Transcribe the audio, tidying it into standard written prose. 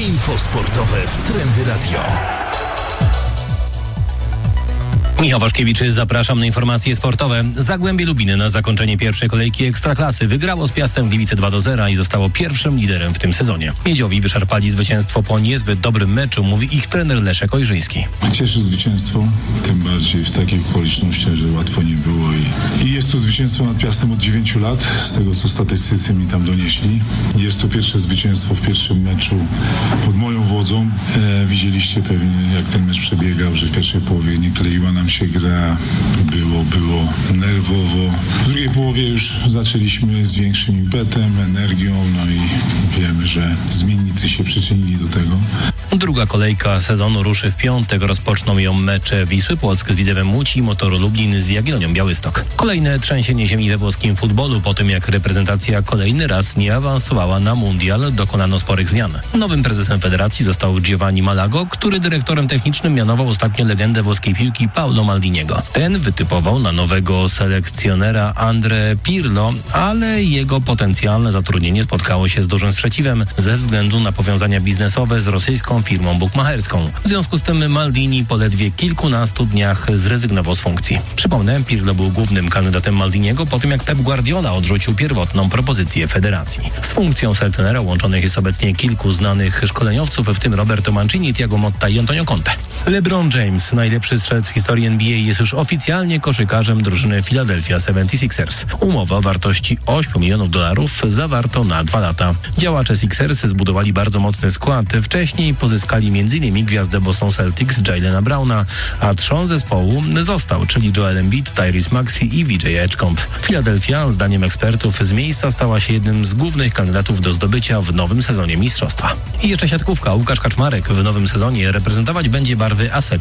Info sportowe w Trendy Radio. Michał Waszkiewicz, zapraszam na informacje sportowe. Zagłębie Lubin na zakończenie pierwszej kolejki Ekstraklasy wygrało z Piastem Gliwice 2-0 i zostało pierwszym liderem w tym sezonie. Miedziowi wyszarpali zwycięstwo po niezbyt dobrym meczu, mówi ich trener Leszek Ojrzyński. Cieszy zwycięstwo, tym bardziej w takich okolicznościach, że łatwo nie było i jest to zwycięstwo nad Piastem od 9 lat, z tego co statystycy mi tam donieśli. Jest to pierwsze zwycięstwo w pierwszym meczu pod moją wodzą. Widzieliście pewnie, jak ten mecz przebiegał, że w pierwszej połowie nie kleiła nam się gra, było nerwowo. W drugiej połowie już zaczęliśmy z większym impetem, energią, no i wiemy, że zmiennicy się przyczynili do tego. Druga kolejka sezonu ruszy w piątek. Rozpoczną ją mecze Wisły Płock z Widzewem Łódź i Motoru Lublin z Jagiellonią Białystok. Kolejne trzęsienie ziemi we włoskim futbolu. Po tym jak reprezentacja kolejny raz nie awansowała na mundial, dokonano sporych zmian. Nowym prezesem federacji został Giovanni Malago, który dyrektorem technicznym mianował ostatnio legendę włoskiej piłki Paolo Maldiniego. Ten wytypował na nowego selekcjonera André Pirlo, ale jego potencjalne zatrudnienie spotkało się z dużym sprzeciwem ze względu na powiązania biznesowe z rosyjską firmą bukmacherską. W związku z tym Maldini po ledwie kilkunastu dniach zrezygnował z funkcji. Przypomnę, Pirlo był głównym kandydatem Maldiniego po tym jak Pep Guardiola odrzucił pierwotną propozycję federacji. Z funkcją selekcjonera łączonych jest obecnie kilku znanych szkoleniowców, w tym Roberto Mancini, Thiago Motta i Antonio Conte. LeBron James, najlepszy strzelec w historii NBA, jest już oficjalnie koszykarzem drużyny Philadelphia 76ers. Umowa o wartości $8 milionów zawarto na 2 lata. Działacze Sixers zbudowali bardzo mocny skład. Wcześniej pozyskali m.in. gwiazdę Boston Celtics Jaylena Browna, a trzon zespołu został, czyli Joel Embiid, Tyrese Maxey i VJ Edgecomb. Philadelphia, zdaniem ekspertów, z miejsca stała się jednym z głównych kandydatów do zdobycia w nowym sezonie mistrzostwa. I jeszcze siatkówka. Łukasz Kaczmarek w nowym sezonie reprezentować będzie barwy ASEC